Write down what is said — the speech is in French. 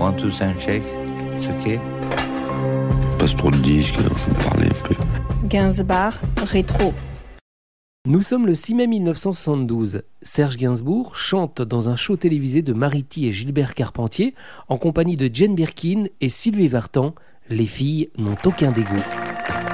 One, two, sound check. It's okay. Passe trop de disques, faut me parler un peu. Gainsbourg, rétro. Nous sommes le 6 mai 1972. Serge Gainsbourg chante dans un show télévisé de Marity et Gilbert Carpentier en compagnie de Jane Birkin et Sylvie Vartan. Les filles n'ont aucun dégoût.